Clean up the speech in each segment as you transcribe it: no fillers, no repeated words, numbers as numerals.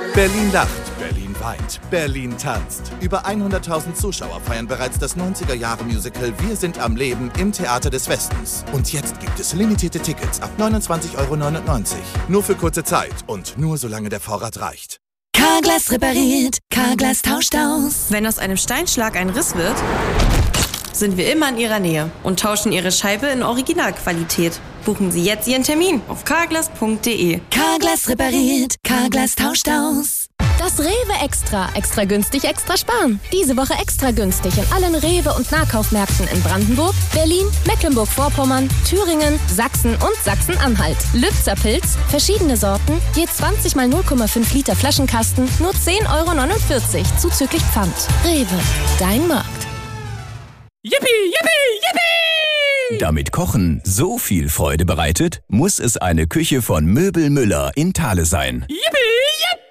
Berlin lacht, Berlin weint, Berlin tanzt. Über 100.000 Zuschauer feiern bereits das 90er-Jahre-Musical Wir sind am Leben im Theater des Westens. Und jetzt gibt es limitierte Tickets ab 29,99 €. Nur für kurze Zeit und nur solange der Vorrat reicht. Carglass repariert, Carglass tauscht aus. Wenn aus einem Steinschlag ein Riss wird, sind wir immer in Ihrer Nähe und tauschen Ihre Scheibe in Originalqualität. Buchen Sie jetzt Ihren Termin auf carglass.de. Carglass repariert, Carglass tauscht aus. Das Rewe Extra. Extra günstig, extra sparen. Diese Woche extra günstig in allen Rewe- und Nahkaufmärkten in Brandenburg, Berlin, Mecklenburg-Vorpommern, Thüringen, Sachsen und Sachsen-Anhalt. Lübzer Pilz, verschiedene Sorten, je 20 mal 0,5 Liter Flaschenkasten, nur 10,49 € zuzüglich Pfand. Rewe, dein Markt. Yippie, yippie, yippie! Damit Kochen so viel Freude bereitet, muss es eine Küche von Möbel Müller in Thale sein. Yippie, yippie!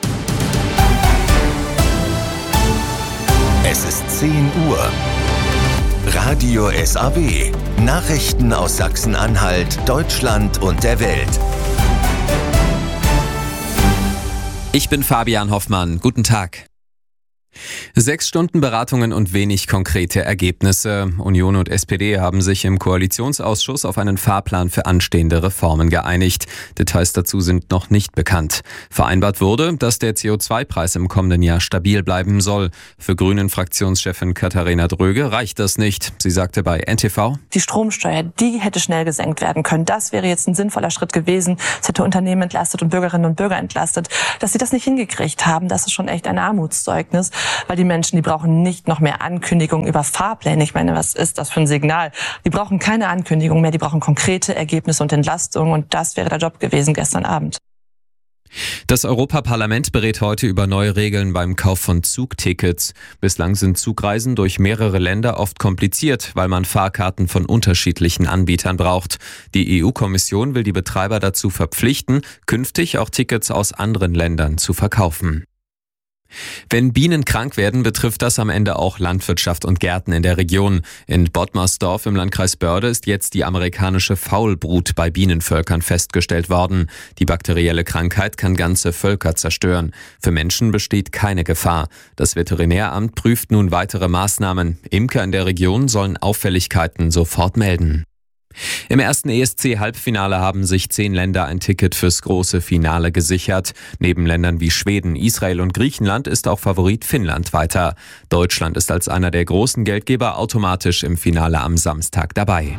Es ist 10 Uhr. Radio SAW. Nachrichten aus Sachsen-Anhalt, Deutschland und der Welt. Ich bin Fabian Hoffmann. Guten Tag. 6 Stunden Beratungen und wenig konkrete Ergebnisse. Union und SPD haben sich im Koalitionsausschuss auf einen Fahrplan für anstehende Reformen geeinigt. Details dazu sind noch nicht bekannt. Vereinbart wurde, dass der CO2-Preis im kommenden Jahr stabil bleiben soll. Für Grünen-Fraktionschefin Katharina Dröge reicht das nicht. Sie sagte bei NTV: Die Stromsteuer, die hätte schnell gesenkt werden können. Das wäre jetzt ein sinnvoller Schritt gewesen. Es hätte Unternehmen entlastet und Bürgerinnen und Bürger entlastet. Dass sie das nicht hingekriegt haben, das ist schon echt ein Armutszeugnis. Weil die Menschen, die brauchen nicht noch mehr Ankündigungen über Fahrpläne. Ich meine, was ist das für ein Signal? Die brauchen keine Ankündigung mehr, die brauchen konkrete Ergebnisse und Entlastungen. Und das wäre der Job gewesen gestern Abend. Das Europaparlament berät heute über neue Regeln beim Kauf von Zugtickets. Bislang sind Zugreisen durch mehrere Länder oft kompliziert, weil man Fahrkarten von unterschiedlichen Anbietern braucht. Die EU-Kommission will die Betreiber dazu verpflichten, künftig auch Tickets aus anderen Ländern zu verkaufen. Wenn Bienen krank werden, betrifft das am Ende auch Landwirtschaft und Gärten in der Region. In Bottmersdorf im Landkreis Börde ist jetzt die amerikanische Faulbrut bei Bienenvölkern festgestellt worden. Die bakterielle Krankheit kann ganze Völker zerstören. Für Menschen besteht keine Gefahr. Das Veterinäramt prüft nun weitere Maßnahmen. Imker in der Region sollen Auffälligkeiten sofort melden. Im ersten ESC-Halbfinale haben sich 10 Länder ein Ticket fürs große Finale gesichert. Neben Ländern wie Schweden, Israel und Griechenland ist auch Favorit Finnland weiter. Deutschland ist als einer der großen Geldgeber automatisch im Finale am Samstag dabei.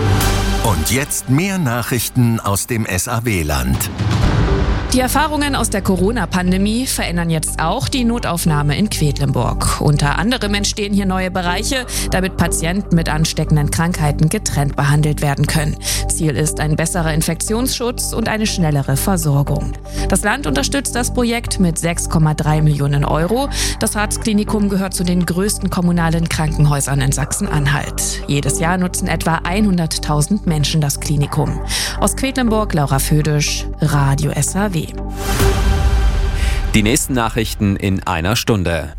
Und jetzt mehr Nachrichten aus dem SAW-Land. Die Erfahrungen aus der Corona-Pandemie verändern jetzt auch die Notaufnahme in Quedlinburg. Unter anderem entstehen hier neue Bereiche, damit Patienten mit ansteckenden Krankheiten getrennt behandelt werden können. Ziel ist ein besserer Infektionsschutz und eine schnellere Versorgung. Das Land unterstützt das Projekt mit 6,3 Millionen €. Das Harz-Klinikum gehört zu den größten kommunalen Krankenhäusern in Sachsen-Anhalt. Jedes Jahr nutzen etwa 100.000 Menschen das Klinikum. Aus Quedlinburg, Laura Födisch, Radio SAW. Die nächsten Nachrichten in einer Stunde.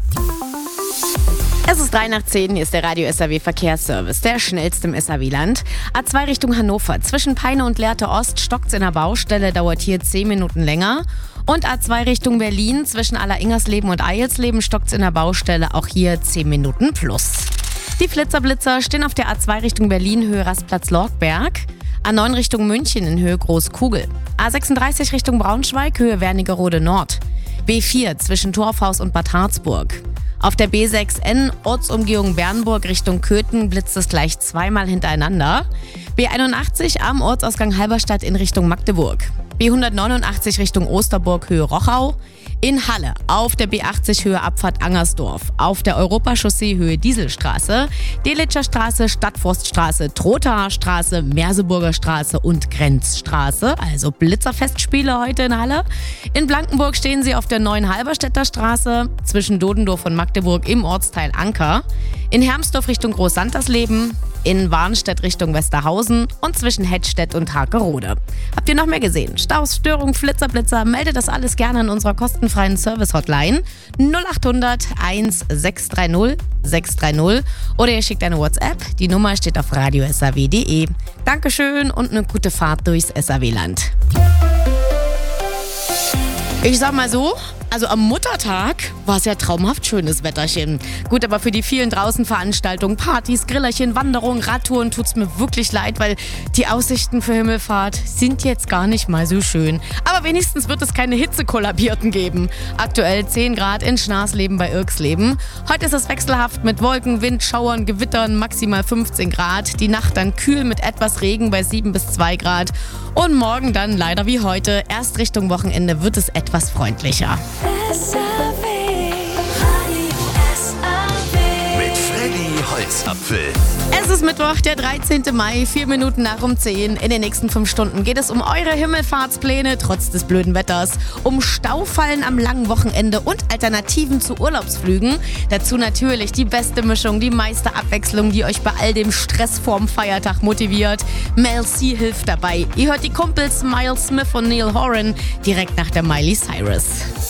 Es ist 9:03, hier ist der Radio SAW Verkehrsservice, der schnellste im SAW-Land. A2 Richtung Hannover, zwischen Peine und Lehrte Ost stockt's in der Baustelle, dauert hier 10 Minuten länger. Und A2 Richtung Berlin, zwischen Alleringers-Leben und Eilsleben stockt's in der Baustelle, auch hier 10 Minuten plus. Die Flitzer-Blitzer stehen auf der A2 Richtung Berlin, Höhe Rastplatz-Lorkberg. A9 Richtung München in Höhe Großkugel. A36 Richtung Braunschweig, Höhe Wernigerode Nord. B4 zwischen Torfhaus und Bad Harzburg. Auf der B6N Ortsumgehung Bernburg Richtung Köthen blitzt es gleich zweimal hintereinander. B81 am Ortsausgang Halberstadt in Richtung Magdeburg. B189 Richtung Osterburg, Höhe Rochau. In Halle auf der B80 Höhe Abfahrt Angersdorf, auf der Europachaussee Höhe Dieselstraße, Delitscher Straße, Stadtforststraße, Trothaer Straße, Merseburger Straße und Grenzstraße, also Blitzerfestspiele heute in Halle. In Blankenburg stehen sie auf der neuen Halberstädter Straße, zwischen Dodendorf und Magdeburg im Ortsteil Anker. In Hermsdorf Richtung Großsantersleben, in Warnstedt Richtung Westerhausen und zwischen Hettstedt und Hakerode. Habt ihr noch mehr gesehen? Staus, Störungen, Flitzer, meldet das alles gerne an unserer kostenfreien Service-Hotline 0800 1630 630 oder ihr schickt eine WhatsApp. Die Nummer steht auf radiosaw.de. Dankeschön und eine gute Fahrt durchs SAW-Land. Ich sag mal so, Also am Muttertag war es ja traumhaft schönes Wetterchen. Gut, aber für die vielen draußen Veranstaltungen, Partys, Grillerchen, Wanderungen, Radtouren tut's mir wirklich leid, weil die Aussichten für Himmelfahrt sind jetzt gar nicht mal so schön. Aber wenigstens wird es keine Hitzekollabierten geben. Aktuell 10 Grad in Schnarsleben bei Irksleben. Heute ist es wechselhaft mit Wolken, Wind, Schauern, Gewittern, maximal 15 Grad. Die Nacht dann kühl mit etwas Regen bei 7 bis 2 Grad. Und morgen dann leider wie heute, erst Richtung Wochenende wird es etwas freundlicher. Mit Freddy Holzapfel. Es ist Mittwoch, der 13. Mai, 4 Minuten nach um 10. In den nächsten 5 Stunden geht es um eure Himmelfahrtspläne, trotz des blöden Wetters, um Staufallen am langen Wochenende und Alternativen zu Urlaubsflügen. Dazu natürlich die beste Mischung, die meiste Abwechslung, die euch bei all dem Stress vorm Feiertag motiviert. Mel C hilft dabei. Ihr hört die Kumpels Miles Smith und Neil Horan direkt nach der Miley Cyrus.